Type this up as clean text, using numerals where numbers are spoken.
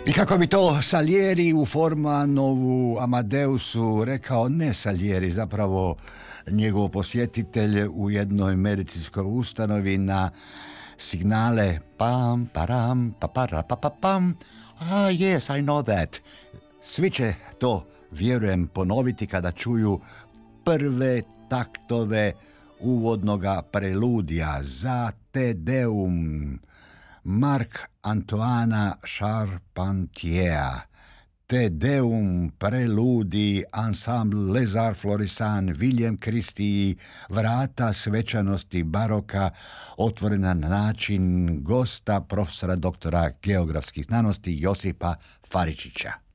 I kako bi to Salieri u Formanovu Amadeusu rekao, ne Salieri, zapravo njegov posjetitelj u jednoj medicinskoj ustanovi na signale pam, param, papara, papapam. Yes, I know that. Svi će to, vjerujem, ponoviti kada čuju prve taktove uvodnoga preludija za Te Deum Marc Antoana Charpentiera. Te Deum preludi Ensemble Les Arts Florissants William Christie, vrata svečanosti baroka otvorena na način gosta profesora doktora geografskih znanosti Josipa Faričića.